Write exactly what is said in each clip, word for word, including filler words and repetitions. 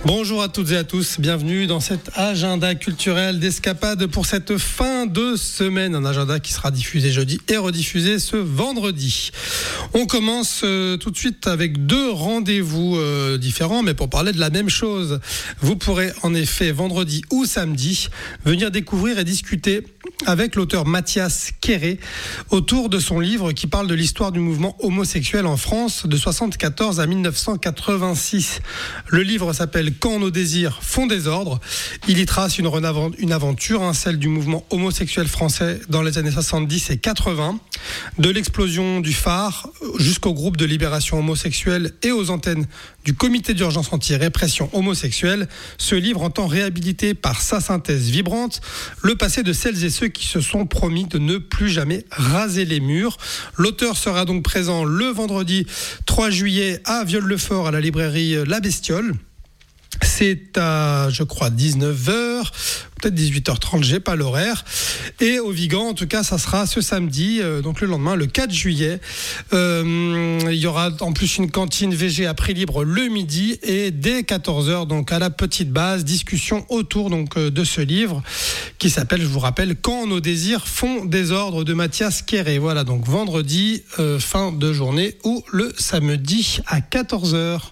Bonjour à toutes et à tous, bienvenue dans cet agenda culturel d'Escapade pour cette fin de semaine, un agenda qui sera diffusé jeudi et rediffusé ce vendredi. On commence euh, tout de suite avec deux rendez-vous euh, différents, mais pour parler de la même chose. Vous pourrez en effet vendredi ou samedi venir découvrir et discuter avec l'auteur Mathias Quéré autour de son livre qui parle de l'histoire du mouvement homosexuel en France de soixante-quatorze à mille neuf cent quatre-vingt-six. Le livre s'appelle « Quand nos désirs font désordre ». Il y trace une, renavent- une aventure, hein, celle du mouvement homosexuel français dans les années soixante-dix et quatre-vingts, de l'explosion du phare jusqu'au groupe de libération homosexuelle et aux antennes du comité d'urgence anti-répression homosexuelle. Ce livre entend réhabiliter par sa synthèse vibrante le passé de celles et ceux qui se sont promis de ne plus jamais raser les murs. L'auteur sera donc présent le vendredi trois juillet à Viol-le-Fort à la librairie La Bestiole. C'est à, je crois, dix-neuf heures, peut-être dix-huit heures trente, j'ai pas l'horaire. Et au Vigan, en tout cas, ça sera ce samedi, euh, donc le lendemain, le quatre juillet. Euh, il y aura en plus une cantine V G à prix libre le midi et dès quatorze heures, donc à la petite base, discussion autour donc euh, de ce livre qui s'appelle, je vous rappelle, « Quand nos désirs font désordre » de Mathias Quéré. Voilà, donc vendredi, euh, fin de journée ou le samedi à quatorze heures.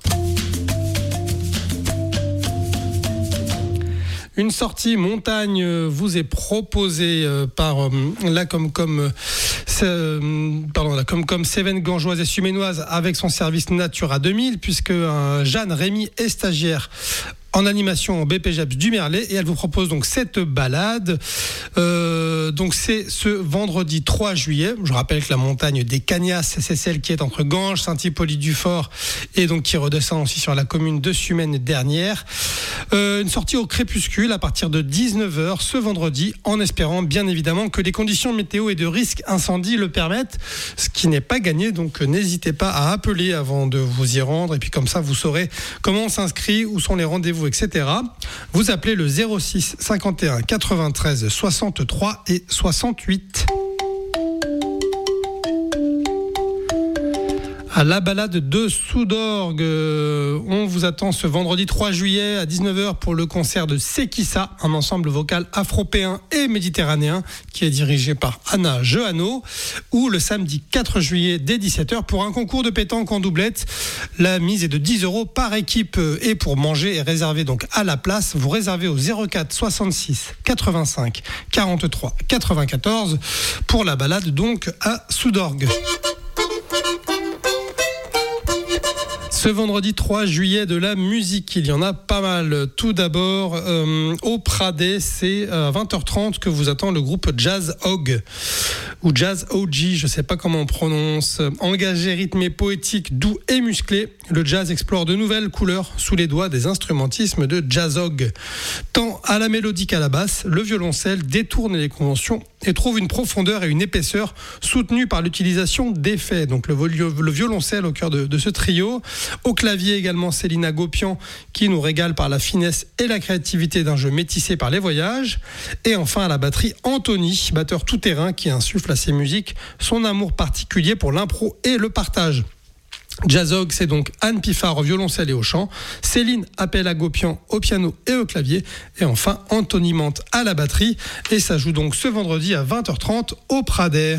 Une sortie montagne vous est proposée par la Comcom, euh, pardon, la Comcom Cévennes gangeoise et suménoise avec son service Natura deux mille, puisque euh, Jeanne Rémy est stagiaire en animation au B P J E P S du Merlet et elle vous propose donc cette balade. Euh, donc c'est ce vendredi trois juillet. Je rappelle que la montagne des Cagnasses, c'est celle qui est entre Ganges, Saint-Hippolyte-du-Fort et donc qui redescend aussi sur la commune de Sumène dernière. Euh, une sortie au crépuscule à partir de dix-neuf heures ce vendredi, en espérant bien évidemment que les conditions météo et de risque incendie le permettent, ce qui n'est pas gagné. Donc n'hésitez pas à appeler avant de vous y rendre et puis comme ça vous saurez comment on s'inscrit, où sont les rendez-vous, et cetera. Vous appelez le zéro six cinquante et un quatre-vingt-treize soixante-trois et soixante-huit. À la balade de Soudorgues, euh, on vous attend ce vendredi trois juillet à dix-neuf heures pour le concert de Sekissa, un ensemble vocal afropéen et méditerranéen qui est dirigé par Anna Jehanneau, ou le samedi quatre juillet dès dix-sept heures pour un concours de pétanque en doublette. La mise est de dix euros par équipe et pour manger est réservé donc à la place. Vous réservez au zéro quatre soixante-six quatre-vingt-cinq quarante-trois quatre-vingt-quatorze pour la balade donc à Soudorgues. Ce vendredi trois juillet, de la musique, il y en a pas mal. Tout d'abord, euh, au Pradet, c'est à vingt heures trente que vous attend le groupe Jazz Hog, ou Jazz O G, je ne sais pas comment on prononce. Engagé, rythmé, poétique, doux et musclé, le jazz explore de nouvelles couleurs sous les doigts des instrumentismes de Jazz Hog. Tant à la mélodie qu'à la basse, le violoncelle détourne les conventions et trouve une profondeur et une épaisseur soutenues par l'utilisation d'effets. Donc le, volio- le violoncelle au cœur de, de ce trio. Au clavier également Célina Gopian qui nous régale par la finesse et la créativité d'un jeu métissé par les voyages. Et enfin à la batterie Anthony, batteur tout-terrain qui insuffle à ses musiques son amour particulier pour l'impro et le partage. Jazzog, c'est donc Anne Piffard au violoncelle et au chant, Céline Appel à Gopian au piano et au clavier, et enfin Anthony Mante à la batterie. Et ça joue donc ce vendredi à vingt heures trente au Pradet.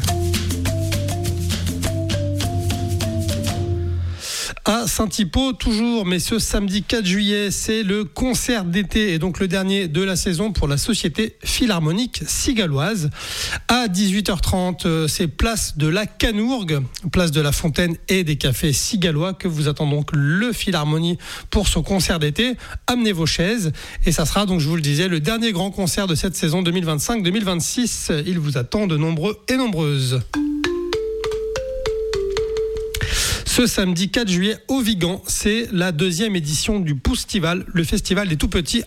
À Saint-Hippo, toujours, mais ce samedi quatre juillet, c'est le concert d'été et donc le dernier de la saison pour la Société Philharmonique Cigaloise. À dix-huit heures trente, c'est place de la Canourgue, place de la Fontaine et des cafés cigalois que vous attend donc le Philharmonie pour son concert d'été. Amenez vos chaises et ça sera donc, je vous le disais, le dernier grand concert de cette saison deux mille vingt-cinq deux mille vingt-six. Il vous attend de nombreux et nombreuses. Ce samedi quatre juillet au Vigan, c'est la deuxième édition du Poustival, le festival des tout-petits